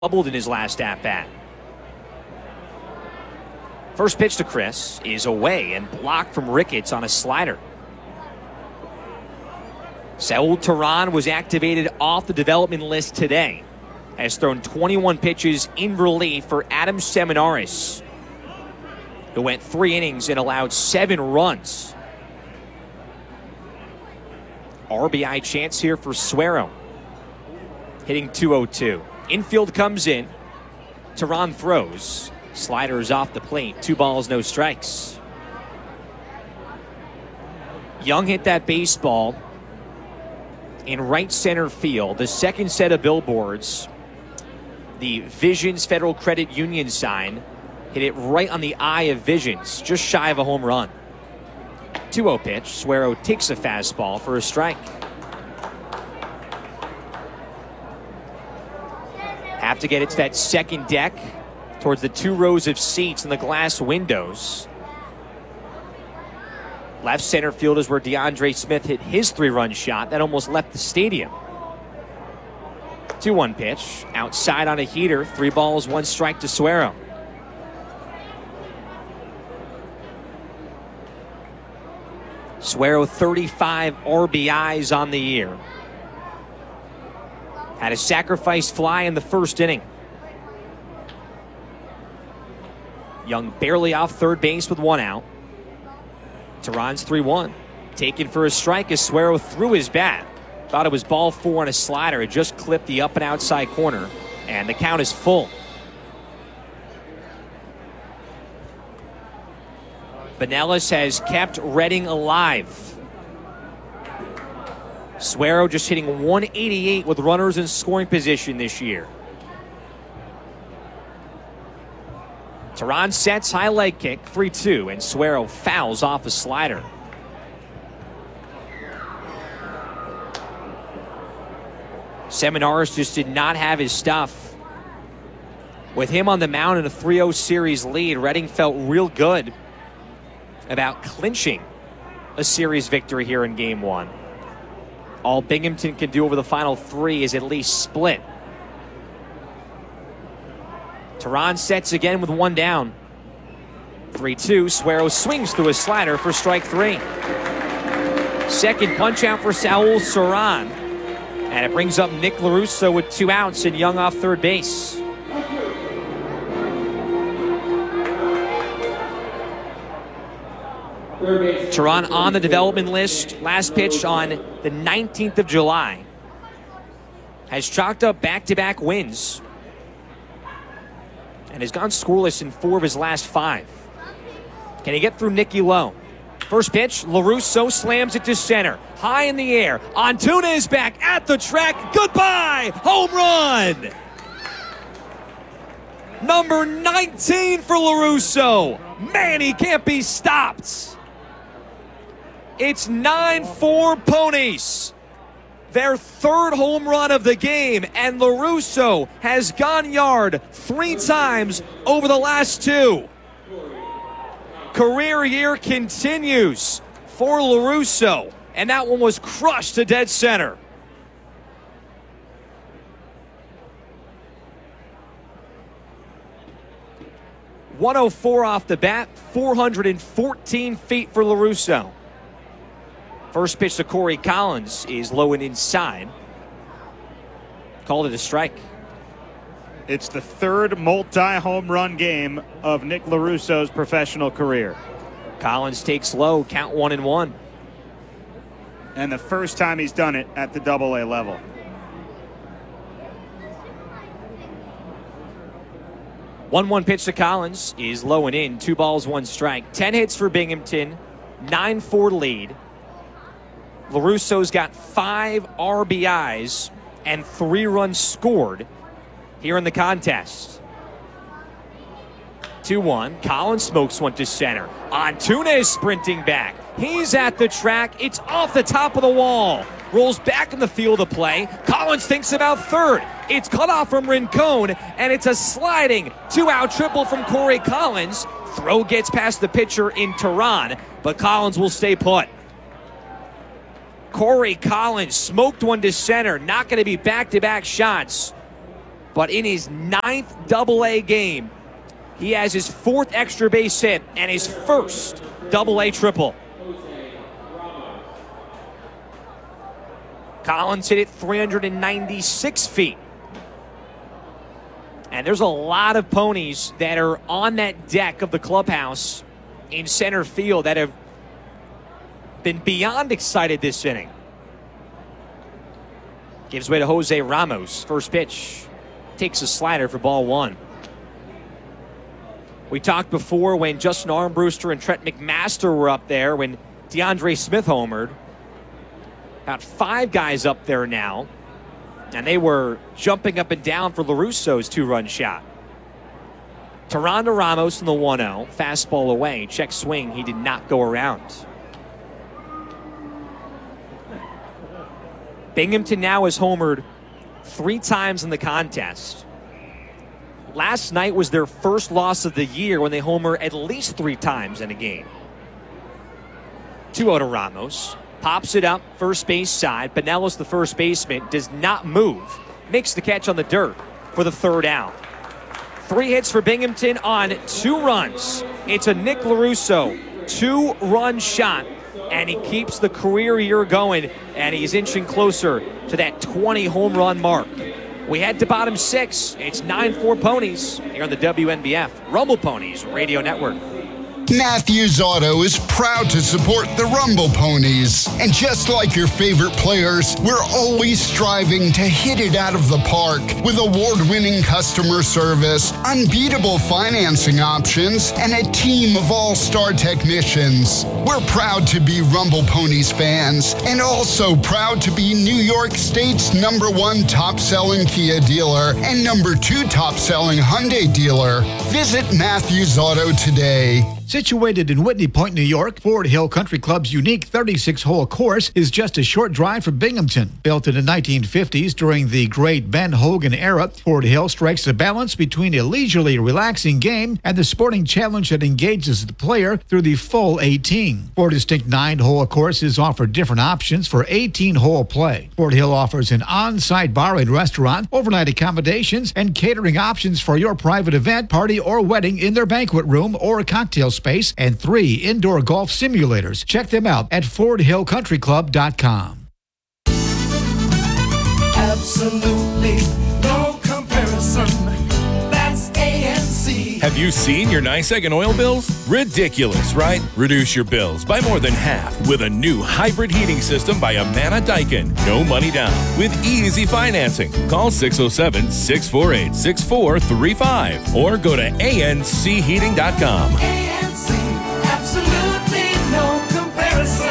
doubled in his last at-bat. First pitch to Chris is away and blocked from Ricketts on a slider. Saul Teheran was activated off the development list today. Has thrown 21 pitches in relief for Adam Seminaris, who went 3 innings and allowed 7 runs. RBI chance here for Suero, hitting .202. Infield comes in. Teheran throws. Slider is off the plate. 2 balls, no strikes. Young hit that baseball in right center field. The second set of billboards, the Visions Federal Credit Union sign, hit it right on the eye of Visions, just shy of a home run. 2-0 pitch. Suero takes a fastball for a strike. Have to get it to that second deck towards the 2 rows of seats and the glass windows. Left center field is where DeAndre Smith hit his 3-run shot that almost left the stadium. 2-1 pitch. Outside on a heater. 3 balls, 1 strike to Suero. Suero 35 RBIs on the year. Had a sacrifice fly in the first inning. Young barely off third base with 1 out. Teheran's 3-1. Taken for a strike as Suero threw his bat. Thought it was ball 4 on a slider. It just clipped the up and outside corner. And the count is full. Benelis has kept Reading alive. Suero just hitting 188 with runners in scoring position this year. Teheran sets, high leg kick, 3-2, and Suero fouls off a slider. Seminaris just did not have his stuff. With him on the mound in a 3-0 series lead, Reading felt real good about clinching a series victory here in Game 1. All Binghamton can do over the final 3 is at least split. Teheran sets again with 1 down. 3-2. Suero swings through a slider for strike 3. Second punch out for Saul Teheran. And it brings up Nick LaRusso with 2 outs and Young off third base. Teheran on the development list. Last pitch on the 19th of July. Has chalked up back-to-back wins. And has gone scoreless in 4 of his last 5. Can he get through Nicky Lowe? First pitch, LaRusso slams it to center. High in the air. Antuna is back at the track. Goodbye! Home run! Number 19 for LaRusso. Man, he can't be stopped. It's 9-4 Ponies. Their 3rd home run of the game, and LaRusso has gone yard 3 times over the last 2. Career year continues for LaRusso, and that one was crushed to dead center. .104 off the bat, 414 feet for LaRusso. First pitch to Corey Collins is low and inside. Called it a strike. It's the 3rd multi-home run game of Nick LaRusso's professional career. Collins takes low, count 1-1. And the first time he's done it at the AA level. One pitch to Collins is low and in. 2 balls, 1 strike. 10 hits for Binghamton. 9-4 lead. LaRusso's got 5 RBIs and 3 runs scored here in the contest. 2-1. Collins smokes one to center. Antuna is sprinting back. He's at the track. It's off the top of the wall. Rolls back in the field of play. Collins thinks about third. It's cut off from Rincon, and it's a sliding 2-out triple from Corey Collins. Throw gets past the pitcher in Teheran, but Collins will stay put. Corey Collins smoked one to center. Not going to be back-to-back shots But in his 9th Double-A game, he has his 4th extra base hit and his first Double-A triple. Collins hit it 396 feet. And there's a lot of ponies that are on that deck of the clubhouse in center field that have been beyond excited this inning. Gives way to Jose Ramos. First pitch. Takes a slider for ball 1. We talked before when Justin Armbruster and Trent McMaster were up there, when DeAndre Smith homered. About 5 guys up there now. And they were jumping up and down for LaRusso's 2-run shot. Taronda Ramos in the 1-0. Fastball away. Check swing. He did not go around. Binghamton now has homered 3 times in the contest. Last night was their first loss of the year when they homer at least 3 times in a game. 2-0 to Ramos. Pops it up, first base side. Pinellas, the first baseman, does not move. Makes the catch on the dirt for the 3rd out. 3 hits for Binghamton on 2 runs. It's a Nick LaRusso 2-run shot, and he keeps the career year going, and he's inching closer to that 20 home run mark. We head to bottom 6. It's 9-4 Ponies here on the WNBF Rumble Ponies Radio Network. Matthews Auto is proud to support the Rumble Ponies. And just like your favorite players, we're always striving to hit it out of the park with award-winning customer service, unbeatable financing options, and a team of all-star technicians. We're proud to be Rumble Ponies fans and also proud to be New York State's #1 top-selling Kia dealer and #2 top-selling Hyundai dealer. Visit Matthews Auto today. Situated in Whitney Point, New York, Ford Hill Country Club's unique 36-hole course is just a short drive from Binghamton. Built in the 1950s during the great Ben Hogan era, Ford Hill strikes a balance between a leisurely, relaxing game and the sporting challenge that engages the player through the full 18. 4 distinct 9-hole courses offer different options for 18-hole play. Ford Hill offers an on-site bar and restaurant, overnight accommodations, and catering options for your private event, party, or wedding in their banquet room or cocktail space, and 3 indoor golf simulators. Check them out at FordHillCountryClub.com. Absolutely no comparison. That's ANC. Have you seen your NYSEG and oil bills? Ridiculous, right? Reduce your bills by more than half with a new hybrid heating system by Amana Daikin. No money down with easy financing. Call 607-648-6435 or go to ancheating.com. ANC, absolutely no comparison.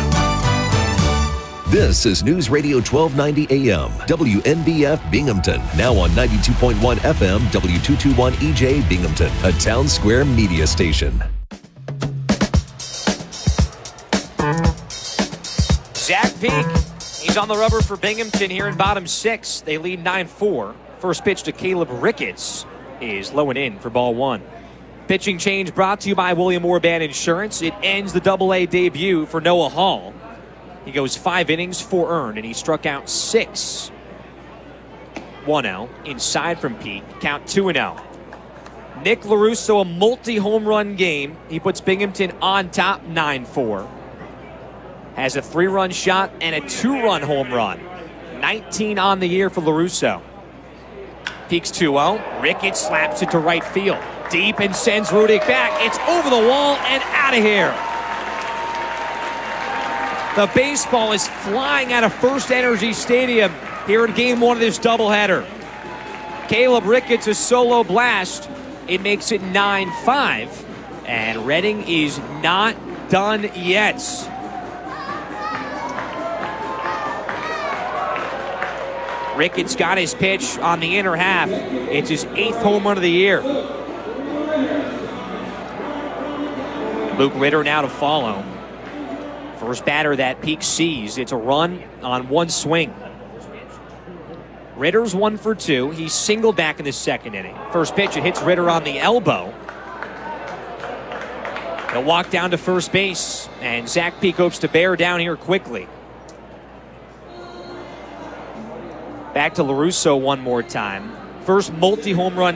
This is News Radio 1290 AM, WNBF Binghamton. Now on 92.1 FM, W221EJ Binghamton, a Town Square media station. Zach Peak, he's on the rubber for Binghamton here in bottom 6. They lead 9-4. First pitch to Caleb Ricketts is low and in for ball 1. Pitching change brought to you by William Orban Insurance. It ends the Double-A debut for Noah Hall. He goes 5 innings, 4 earned, and he struck out 6. 1-0 inside from Peak. Count 2-0. Nick LaRusso, a multi-home run game. He puts Binghamton on top 9-4. Has a 3-run shot and a 2-run home run. 19 on the year for LaRusso. Peaks 2-0. Ricketts slaps it to right field. Deep and sends Rudick back. It's over the wall and out of here. The baseball is flying out of First Energy Stadium here in Game 1 of this doubleheader. Caleb Ricketts, a solo blast. It makes it 9-5. And Reading is not done yet. Ricketts got his pitch on the inner half. It's his 8th home run of the year. Luke Ritter now to follow. First batter that Peak sees. It's a run on 1 swing. Ritter's 1 for 2. He's singled back in the 2nd inning. First pitch, it hits Ritter on the elbow. He'll walk down to first base, and Zach Peak hopes to bear down here quickly. Back to LaRusso one more time. first multi-home run